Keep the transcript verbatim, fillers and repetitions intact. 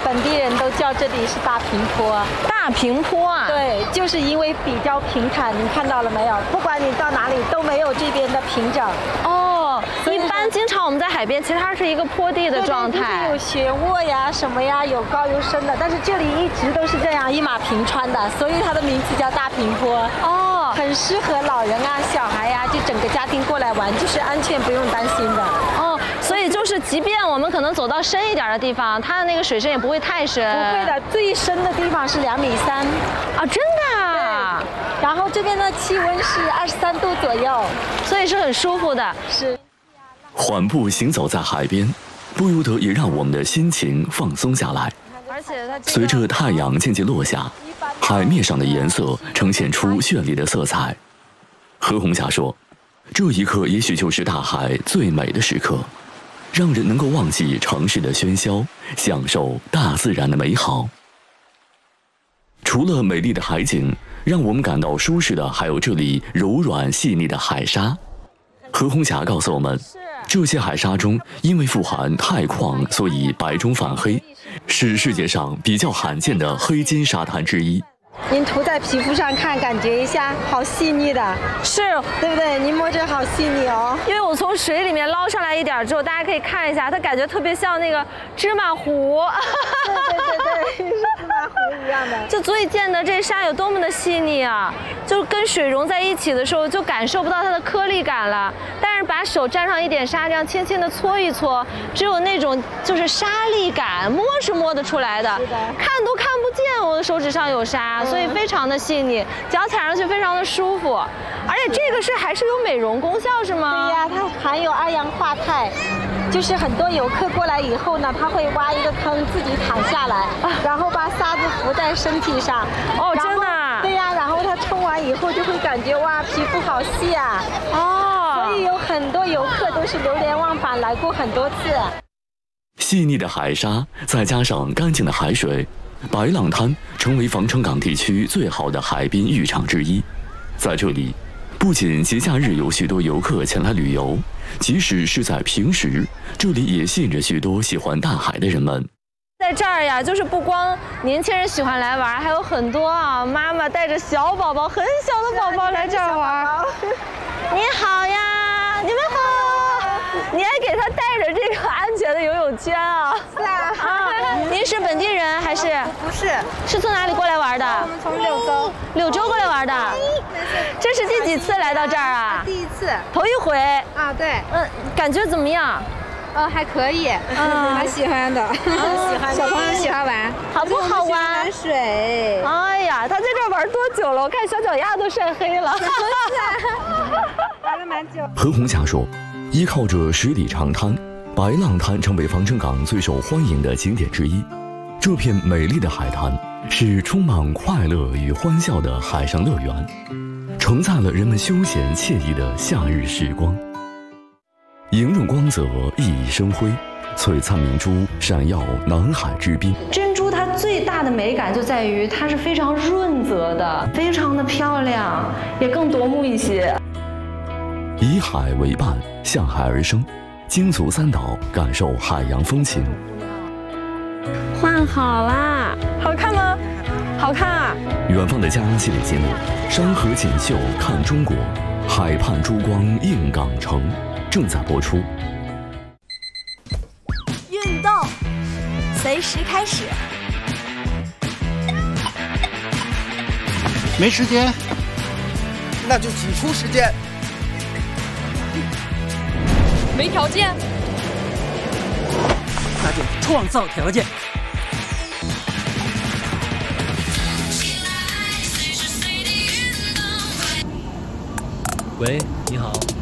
本地人都叫这里是大平坡。 大平坡啊？ 对，就是因为比较平坦，你看到了没有？不管你到哪里都没有这边的平整。 哦，一般经常我们在海边，其实它是一个坡地的状态， 有斜坡呀什么呀，有高有深的，但是这里一直都是这样一马平川的，所以它的名字叫大平坡。哦，很适合老人啊、小孩呀、啊，就整个家庭过来玩，就是安全不用担心的。 哦，所以就是即便我们可能走到深一点的地方，它的那个水深也不会太深。 不会的，最深的地方是两米三。 啊，真的啊？ 对。然后这边的气温是二十三度左右， 所以是很舒服的。 是。 缓步行走在海边，不由得也让我们的心情放松下来。 而且它随着太阳渐渐落下，海面上的颜色呈现出绚丽的色彩。何红霞说，这一刻也许就是大海最美的时刻，让人能够忘记城市的喧嚣，享受大自然的美好。除了美丽的海景，让我们感到舒适的还有这里柔软细腻的海沙。何红霞告诉我们，这些海沙中因为富含钛矿，所以白中泛黑，是世界上比较罕见的黑金沙滩之一。 您涂在皮肤上看，感觉一下，好细腻的， 是， 对不对？您摸着好细腻哦。 因为我从水里面捞上来一点之后，大家可以看一下，它感觉特别像那个芝麻糊。 对对对对，是芝麻糊一样的。 就足以见得这沙有多么的细腻啊！就跟水融在一起的时候，就感受不到它的颗粒感了。但是把手沾上一点沙，这样轻轻的搓一搓，只有那种就是沙粒感，摸是摸得出来的，看都看不见我的手指上有沙。所以非常的细腻，脚踩上去非常的舒服，而且这个是还是有美容功效是吗？ 对呀，它含有二氧化钛，就是很多游客过来以后呢，他会挖一个坑自己躺下来，然后把沙子浮在身体上。 哦，真的啊？ 对呀，然后他冲完以后就会感觉哇，皮肤好细啊。哦，所以有很多游客都是流连忘返来过很多次。 细腻的海沙，再加上干净的海水，白浪滩成为防城港地区最好的海滨浴场之一。在这里，不仅节假日有许多游客前来旅游，即使是在平时，这里也吸引着许多喜欢大海的人们。 在这儿呀，就是不光年轻人喜欢来玩，还有很多啊妈妈带着小宝宝、很小的宝宝来这儿玩。你好呀，你们好。你还给他带着这个安全的游泳圈啊？ 是啊。 啊，您是本地人还是？ 不是， 是从哪里过来玩的？ 我们从柳州。 柳州过来玩的。这是第几次来到这儿啊？ 第一次。 头一回。 啊，对。 嗯，感觉怎么样？ 呃，还可以，嗯，蛮喜欢的，喜欢，小朋友喜欢玩， 好不好玩？ 玩水。 哎呀，他在这儿玩多久了？我看小脚丫都晒黑了。 玩了蛮久。 何红霞说，依靠着十里长滩，白浪滩成为防城港最受欢迎的景点之一。这片美丽的海滩是充满快乐与欢笑的海上乐园，承载了人们休闲惬意的夏日时光。莹润光泽，熠熠生辉，璀璨明珠闪耀南海之滨。 珍珠它最大的美感就在于它是非常润泽的，非常的漂亮，也更夺目一些。 以海为伴，向海而生，金足三岛，感受海洋风情。 换好啦，好看吗？好看啊！ 远方的家系列节目《山河锦绣看中国》，海畔珠光映港城。正在播出。 运动随时开始。 没时间， 那就挤出时间。 没条件， 那就创造条件。 喂，你好。